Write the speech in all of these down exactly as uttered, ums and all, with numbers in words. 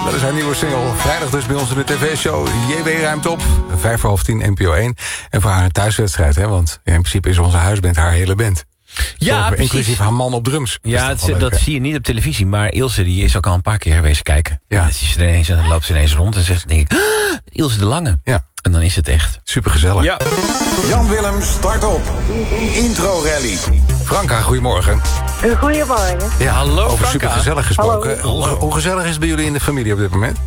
Dat is haar nieuwe single. Vrijdag dus bij ons in de tv-show. J W ruimt op. Vijf voor half tien, N P O één. En voor haar een thuiswedstrijd, hè? Want ja, in principe is onze huisband haar hele band. Ja, Zo, inclusief haar man op drums. Ja, dat, dat, dat zie je niet op televisie. Maar Ilse die is ook al een paar keer geweest kijken. Ja. Dan, is ze ineens, dan loopt ze ineens rond en zegt, denk ik, ah, Ilse de Lange. Ja. En dan is het echt. Supergezellig. Ja. Jan Willem, start op. Intro Rally. Franka, goedemorgen. Goedemorgen. Ja, Hallo, over Franka. supergezellig gesproken. Hallo. Hoe, hoe gezellig is het bij jullie in de familie op dit moment?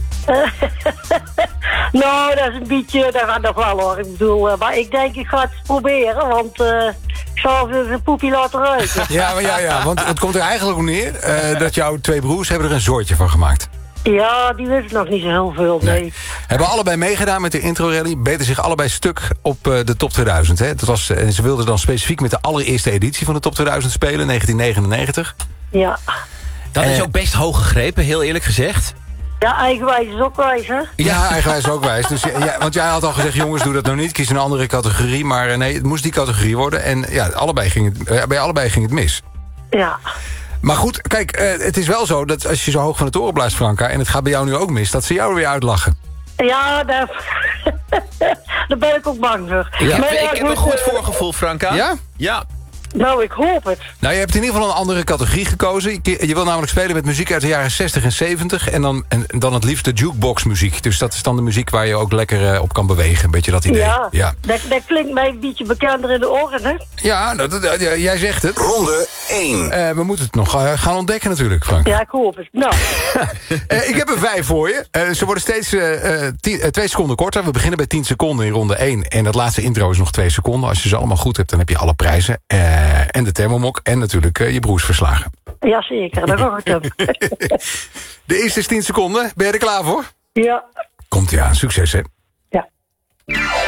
Nou, dat is een beetje, dat gaat nog wel hoor. Ik bedoel, uh, maar ik denk ik ga het proberen, want uh, ik zal even een poepie laten ruiken. Ja, maar ja, ja, want het komt er eigenlijk op neer uh, dat jouw twee broers hebben er een zoortje van gemaakt. Ja, die wisten nog niet zo heel veel, nee. nee. Hebben allebei meegedaan met de intro rally. Beten zich allebei stuk op uh, de top tweeduizend. Hè? Dat was, en ze wilden dan specifiek met de allereerste editie van de top tweeduizend spelen, negentien negenennegentig. Ja. Dat is ook best hoog gegrepen, heel eerlijk gezegd. Ja, eigenwijs is ook wijs, hè? Ja, eigenwijs is ook wijs. Dus, ja, want jij had al gezegd, jongens, doe dat nou niet. Kies een andere categorie. Maar nee, het moest die categorie worden. En ja, allebei ging het, bij allebei ging het mis. Ja. Maar goed, kijk, uh, het is wel zo dat als je zo hoog van de toren blaast, Franka, en het gaat bij jou nu ook mis, dat ze jou weer uitlachen. Ja, daar, daar ben ik ook bang voor. Ik heb, Maar ja, ik heb een goed, goed uh, voorgevoel, Franka. Ja? Ja. Nou, ik hoop het. Nou, je hebt in ieder geval een andere categorie gekozen. Je, je wil namelijk spelen met muziek uit de jaren zestig en zeventig... en dan, en dan het liefst de jukebox muziek. Dus dat is dan de muziek waar je ook lekker uh, op kan bewegen. Een beetje dat idee. Ja, ja. Dat, dat klinkt mij een beetje bekender in de oren, hè? Ja, dat, dat, ja, jij zegt het. Ronde één. Uh, we moeten het nog uh, gaan ontdekken natuurlijk, Frank. Ja, ik hoop het. Nou. uh, ik heb er vijf voor je. Uh, ze worden steeds uh, tien, uh, twee seconden korter. We beginnen bij tien seconden in ronde één. En dat laatste intro is nog twee seconden. Als je ze allemaal goed hebt, dan heb je alle prijzen. Uh, en de thermomok. En natuurlijk uh, je broers verslagen. Ja, zeker. Dat hoor ik hem. De eerste is tien seconden. Ben je er klaar voor? Ja. Komt ie aan. Succes, hè? Ja.